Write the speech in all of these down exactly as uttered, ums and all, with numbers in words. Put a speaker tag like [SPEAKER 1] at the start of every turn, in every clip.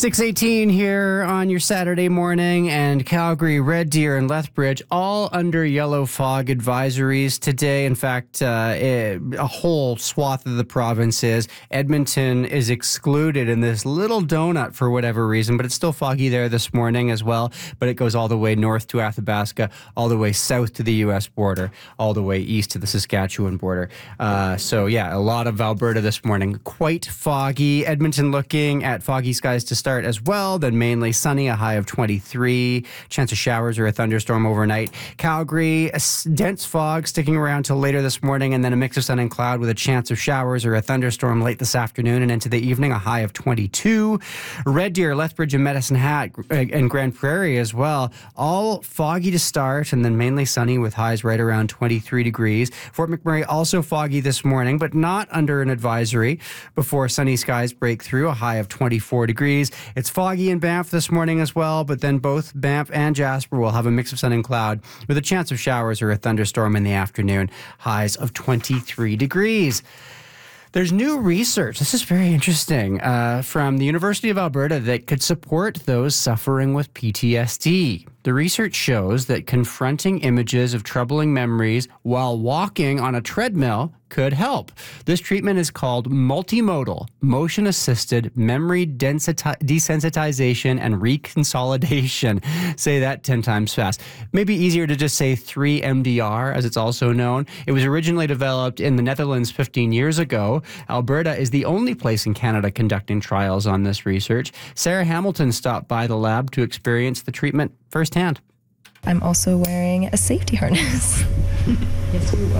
[SPEAKER 1] six eighteen here on your Saturday morning, and Calgary, Red Deer, and Lethbridge all under yellow fog advisories today. In fact, uh, it, a whole swath of the province is. Edmonton is excluded in this little donut for whatever reason, but it's still foggy there this morning as well. But it goes all the way north to Athabasca, all the way south to the U S border, all the way east to the Saskatchewan border. Uh, so yeah, a lot of Alberta this morning. Quite foggy. Edmonton looking at foggy skies to start as well, then mainly sunny, a high of twenty-three. Chance of showers or a thunderstorm overnight. Calgary, a dense fog sticking around till later this morning, and then a mix of sun and cloud with a chance of showers or a thunderstorm late this afternoon and into the evening, a high of twenty-two. Red Deer, Lethbridge, and Medicine Hat, and Grand Prairie as well, all foggy to start, and then mainly sunny with highs right around twenty-three degrees. Fort McMurray also foggy this morning, but not under an advisory before sunny skies break through, a high of twenty-four degrees. It's foggy in Banff this morning as well, but then both Banff and Jasper will have a mix of sun and cloud with a chance of showers or a thunderstorm in the afternoon, highs of twenty-three degrees. There's new research, this is very interesting, uh, from the University of Alberta that could support those suffering with P T S D. The research shows that confronting images of troubling memories while walking on a treadmill could help. This treatment is called multimodal, motion-assisted memory densiti- desensitization and reconsolidation. Say that ten times fast. Maybe easier to just say three M D R, as it's also known. It was originally developed in the Netherlands fifteen years ago. Alberta is the only place in Canada conducting trials on this research. Sarah Hamilton stopped by the lab to experience the treatment firsthand.
[SPEAKER 2] I'm also wearing a safety harness.
[SPEAKER 3] Yes, you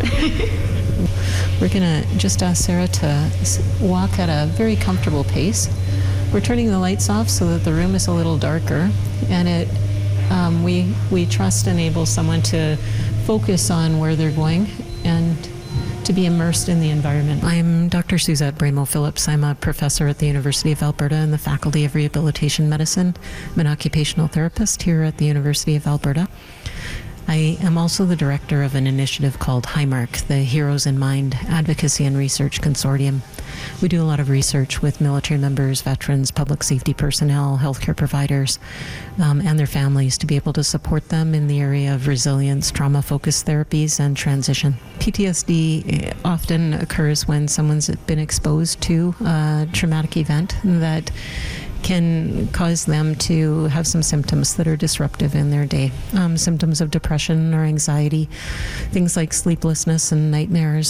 [SPEAKER 3] are. We're going to just ask Sarah to walk at a very comfortable pace. We're turning the lights off so that the room is a little darker, and it um, we we trust enables someone to focus on where they're going and to be immersed in the environment. I'm Doctor Suzette Bramo Phillips. I'm a professor at the University of Alberta in the Faculty of Rehabilitation Medicine. I'm an occupational therapist here at the University of Alberta. I am also the director of an initiative called HIMARC, the Heroes in Mind Advocacy and Research Consortium. We do a lot of research with military members, veterans, public safety personnel, healthcare providers, um, and their families to be able to support them in the area of resilience, trauma-focused therapies, and transition. P T S D often occurs when someone's been exposed to a traumatic event that can cause them to have some symptoms that are disruptive in their day. Um, symptoms of depression or anxiety, things like sleeplessness and nightmares,